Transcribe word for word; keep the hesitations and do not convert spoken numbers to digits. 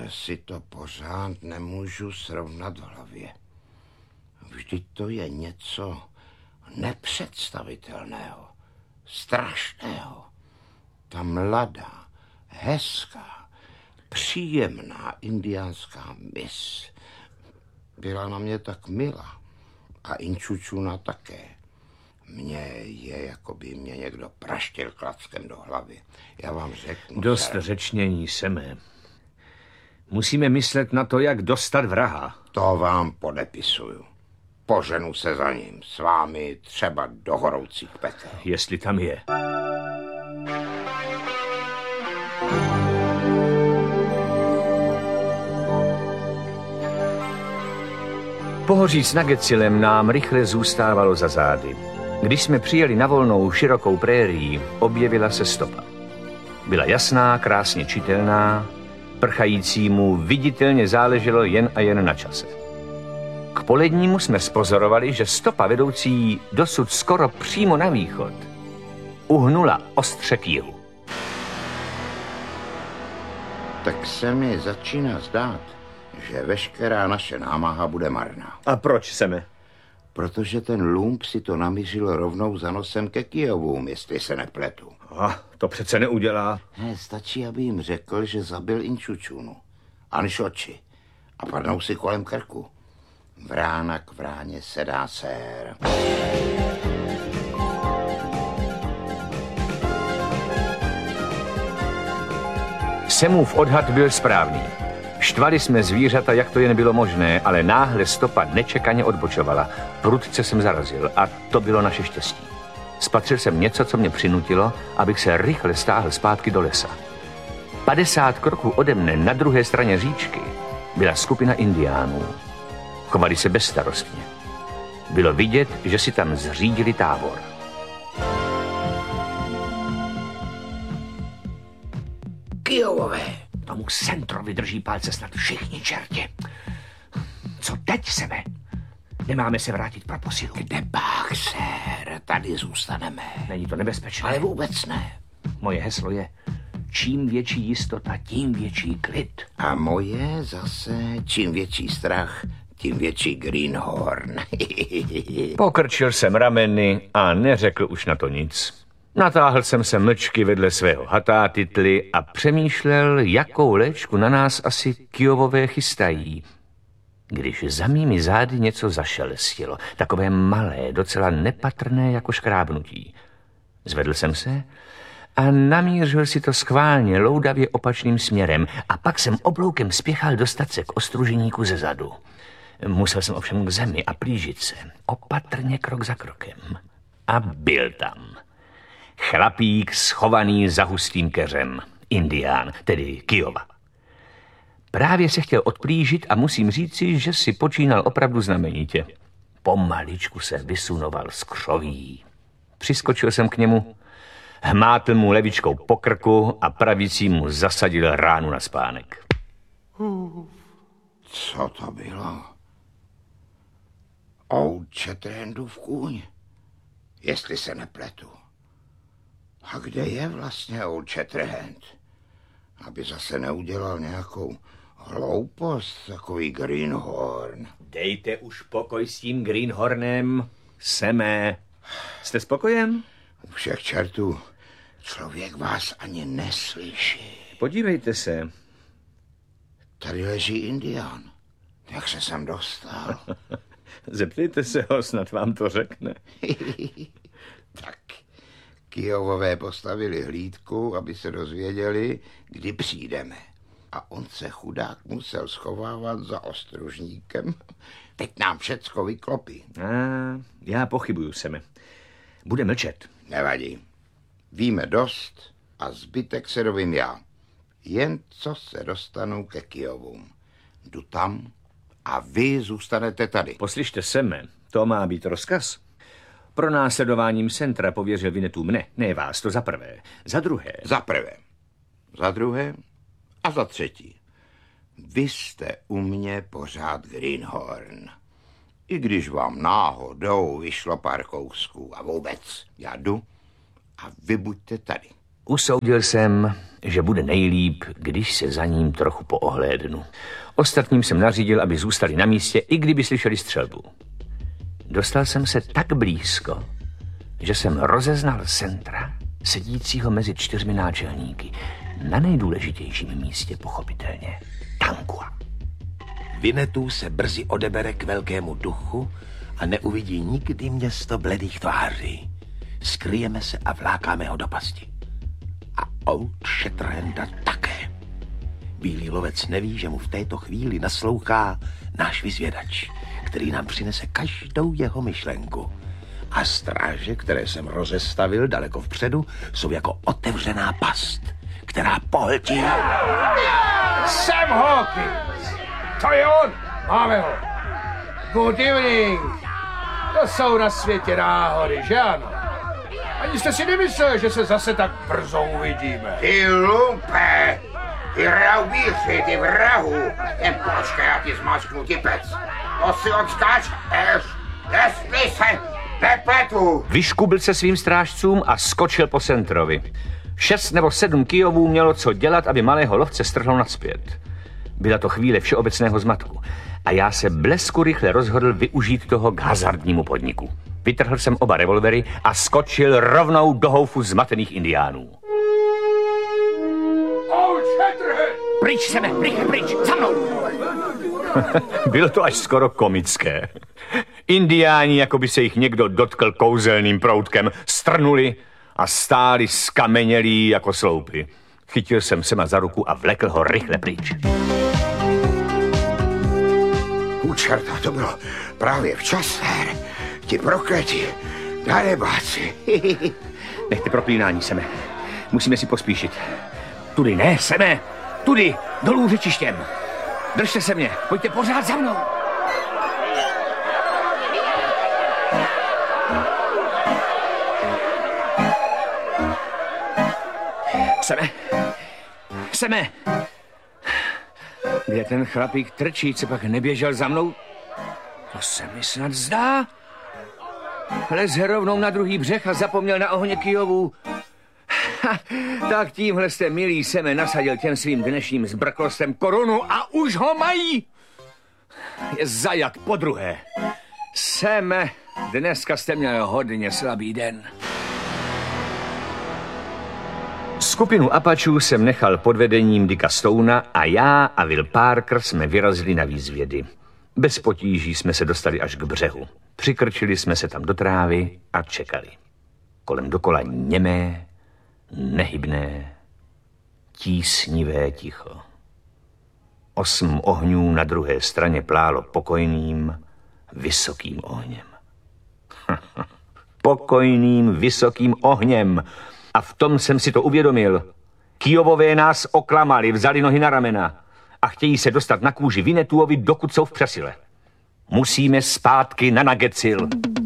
Ale si to pořád nemůžu srovnat v hlavě. Vždyť to je něco nepředstavitelného, strašného. Ta mladá, hezká, příjemná indiánská mis byla na mě tak milá a Inčučuna také. Mně je, jako by mě někdo praštil klackem do hlavy. Já vám řeknu... Dost se... řečnění, Seme. Musíme myslet na to, jak dostat vraha. To vám podepisuju. Poženu se za ním, s vámi třeba do horoucích pekel. Jestli tam je. Pohoří s Nagecilem nám rychle zůstávalo za zády. Když jsme přijeli na volnou širokou prérii, objevila se stopa. Byla jasná, krásně čitelná, prchajícímu viditelně záleželo jen a jen na čase. K polednímu jsme spozorovali, že stopa vedoucí dosud skoro přímo na východ uhnula ostře k jihu. Tak se mi začíná zdát, že veškerá naše námaha bude marná. A proč, Seme? Protože ten lump si to namířil rovnou za nosem ke Kijovům, jestli se nepletu. A to přece neudělá. Ne, stačí, aby jim řekl, že zabil Inčučunu, Anšoči a padnou si kolem krku. Vrána k vráně sedá sér. Semův odhad byl správný. Štvali jsme zvířata, jak to jen bylo možné, ale náhle stopa nečekaně odbočovala. Prudce jsem zarazil a to bylo naše štěstí. Spatřil jsem něco, co mě přinutilo, abych se rychle stáhl zpátky do lesa. Padesát kroků ode mne na druhé straně říčky byla skupina indiánů. Chovali se bezstarostně. Bylo vidět, že si tam zřídili tábor. Kijovové! Tomu Centrovi drží palce snad všichni čertě. Co teď, Seme? Nemáme se vrátit pro posilu. Kde pak, sér? Tady zůstaneme. Není to nebezpečné. Ale vůbec ne. Moje heslo je, čím větší jistota, tím větší klid. A moje zase, čím větší strach, tím větší greenhorn. Pokrčil jsem rameny a neřekl už na to nic. Natáhl jsem se mlčky vedle svého hatátitly a přemýšlel, jakou léčku na nás asi Kijovové chystají. Když za mými zády něco zašelstilo, takové malé, docela nepatrné jako škrábnutí. Zvedl jsem se a namířil si to schválně loudavě opačným směrem a pak jsem obloukem spěchal dostat se k ostruženíku ze zadu. Musel jsem ovšem k zemi a plížit se, opatrně krok za krokem. A byl tam. Chlapík schovaný za hustým keřem, indián, tedy Kijova. Právě se chtěl odplížit a musím říci, že si počínal opravdu znamenitě. Pomaličku se vysunoval z křoví. Přiskočil jsem k němu, hmátl mu levičkou po krku a pravicí mu zasadil ránu na spánek. Co to bylo? Old Shatterhandův kůň, jestli se nepletu. A kde je vlastně Old Shatterhand? Aby zase neudělal nějakou hloupost, takový greenhorn. Dejte už pokoj s tím greenhornem, Seme. Jste spokojen? U všech čertů člověk vás ani neslyší. Podívejte se. Tady leží indián. Jak se sem dostal? Zeptejte se ho, snad vám to řekne. Tak, Kijovové postavili hlídku, aby se dozvěděli, kdy přijdeme. A on se chudák musel schovávat za ostružníkem. Teď nám všecko vyklopí. A, já pochybuju, Seme. Bude mlčet. Nevadí. Víme dost a zbytek se dovím já. Jen co se dostanu ke Kijovům. Jdu tam a vy zůstanete tady. Poslyšte, Seme, to má být rozkaz. Pro následováním centra pověřil Vinetu mne, ne vás, to za prvé. Za druhé. Za prvé. Za druhé a za třetí. Vy jste u mě pořád greenhorn. I když vám náhodou vyšlo pár kousků a vůbec já jdu a vy buďte tady. Usoudil jsem, že bude nejlíp, když se za ním trochu poohlédnu. Ostatním jsem nařídil, aby zůstali na místě, i kdyby slyšeli střelbu. Dostal jsem se tak blízko, že jsem rozeznal Centra, sedícího mezi čtyřmi náčelníky. Na nejdůležitějším místě, pochopitelně, Tankua. Winnetou se brzy odebere k velkému duchu a neuvidí nikdy město bledých tváří. Skryjeme se a vlákáme ho do pasti. A Old Shatterhanda také. Bílý lovec neví, že mu v této chvíli naslouchá náš vyzvědač, který nám přinese každou jeho myšlenku. A stráže, které jsem rozestavil daleko vpředu, jsou jako otevřená past, která pohltí. Sam Hawkins! To je on! Máme ho! Good evening! To jsou na světě náhody, že ano? Ani jste si nemyslel, že se zase tak brzo uvidíme. Ty lumpe! Ty raubíři, ty vrahu! Jen počkej, já ti zmačknu ti pec. To si odskáč, eš, jestli se nepletu. Vyškubil se svým strážcům a skočil po Centrovi. Šest nebo sedm kijovů mělo co dělat, aby malého lovce strhlo nazpět. Byla to chvíle všeobecného zmatku a já se blesku rychle rozhodl využít toho k hazardnímu podniku. Vytrhl jsem oba revolvery a skočil rovnou do houfu zmatených indiánů. Pryč, Seme, rychle pryč, za mnou! Bylo to až skoro komické. Indiáni, jako by se jich někdo dotkl kouzelným proutkem, strnuli a stáli skamenělí jako sloupy. Chytil jsem Sema za ruku a vlekl ho rychle pryč. U čerta, to bylo právě včas, sér. Ti prokleti, darebáci. Nechte proklínání, Seme. Musíme si pospíšit. Tudy ne, Seme. Tudy, dolů řečištěm. Držte se mě, pojďte pořád za mnou. Seme, Seme. Kde ten chlapík trčí, co pak neběžel za mnou? To se mi snad zdá. Lez rovnou na druhý břeh a zapomněl na ohně kijovů. Ha, tak tímhle jste, milý Seme, nasadil těm svým dnešním zbrklostem korunu a už ho mají. Je zajat podruhé. Seme, dneska jste měl hodně slabý den. Skupinu Apačů jsem nechal pod vedením Dicka Stouna a já a Will Parker jsme vyrazili na výzvědy. Bez potíží jsme se dostali až k břehu. Přikrčili jsme se tam do trávy a čekali. Kolem dokola němé, nehybné, tísnivé ticho. Osm ohňů na druhé straně plálo pokojným, vysokým ohněm. Pokojným, vysokým ohněm. A v tom jsem si to uvědomil. Kijovové nás oklamali, vzali nohy na ramena a chtějí se dostat na kůži Winnetoovi, dokud jsou v přesile. Musíme zpátky na Nagecil.